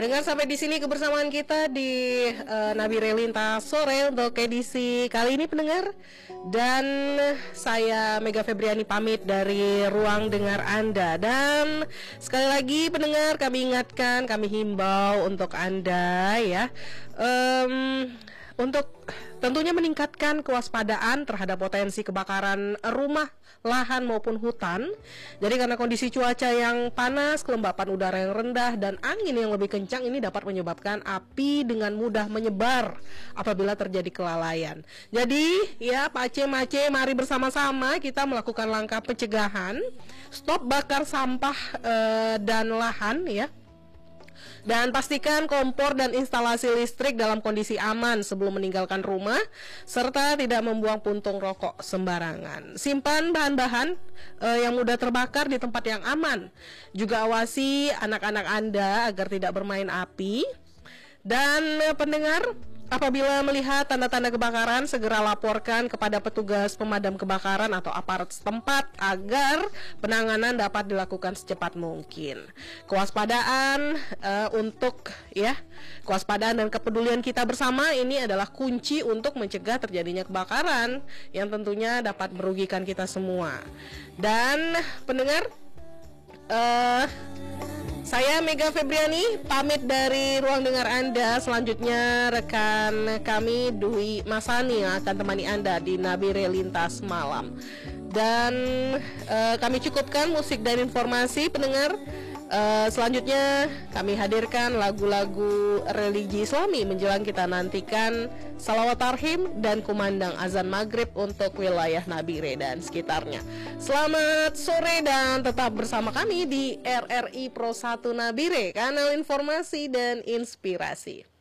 Pendengar, sampai di sini kebersamaan kita di Nabire Lintas Sore untuk edisi kali ini, pendengar. Dan saya Mega Febriani pamit dari ruang dengar Anda. Dan sekali lagi, pendengar, kami ingatkan, kami himbau untuk Anda ya, untuk tentunya meningkatkan kewaspadaan terhadap potensi kebakaran rumah, lahan maupun hutan. Jadi karena kondisi cuaca yang panas, kelembapan udara yang rendah, dan angin yang lebih kencang ini dapat menyebabkan api dengan mudah menyebar apabila terjadi kelalaian. Jadi ya Pak Aceh, Mace, mari bersama-sama kita melakukan langkah pencegahan, stop bakar sampah dan lahan ya. Dan pastikan kompor dan instalasi listrik dalam kondisi aman sebelum meninggalkan rumah, serta tidak membuang puntung rokok sembarangan. Simpan bahan-bahan yang mudah terbakar di tempat yang aman. Juga awasi anak-anak Anda agar tidak bermain api. Dan pendengar, apabila melihat tanda-tanda kebakaran, segera laporkan kepada petugas pemadam kebakaran atau aparat setempat agar penanganan dapat dilakukan secepat mungkin. Kewaspadaan kewaspadaan dan kepedulian kita bersama ini adalah kunci untuk mencegah terjadinya kebakaran yang tentunya dapat merugikan kita semua. Dan pendengar, saya Mega Febriani pamit dari ruang dengar Anda. Selanjutnya rekan kami Dwi Masani yang akan temani Anda di Nabire Lintas Malam. Dan kami cukupkan musik dan informasi, pendengar. Selanjutnya kami hadirkan lagu-lagu religi Islami menjelang kita nantikan salawat tarhim dan kumandang azan maghrib untuk wilayah Nabire dan sekitarnya. Selamat sore dan tetap bersama kami di RRI Pro 1 Nabire, kanal informasi dan inspirasi.